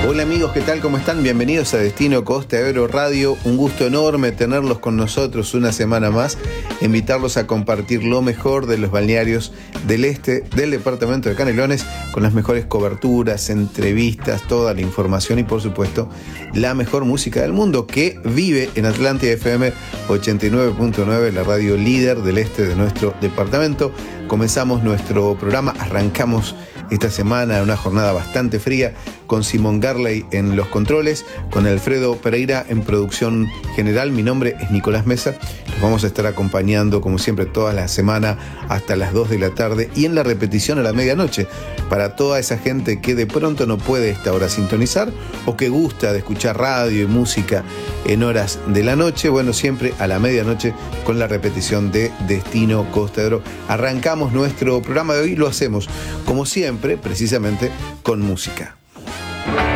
Hola amigos, ¿qué tal? ¿Cómo están? Bienvenidos a Destino Costa Ebro Radio. Un gusto enorme tenerlos con nosotros una semana más. Invitarlos a compartir lo mejor de los balnearios del este del departamento de Canelones, con las mejores coberturas, entrevistas, toda la información y por supuesto la mejor música del mundo que vive en Atlántida FM 89.9, la radio líder del este de nuestro departamento. Comenzamos nuestro programa, arrancamos esta semana en una jornada bastante fría con Simón Garley en los controles, con Alfredo Pereira en producción general. Mi nombre es Nicolás Mesa. Los vamos a estar acompañando como siempre toda la semana hasta las 2 de la tarde y en la repetición a la medianoche para toda esa gente que de pronto no puede esta hora sintonizar o que gusta de escuchar radio y música en horas de la noche. Bueno, siempre a la medianoche con la repetición de Destino Costa Ebro. Arrancamos nuestro programa de hoy, lo hacemos como siempre, precisamente con música.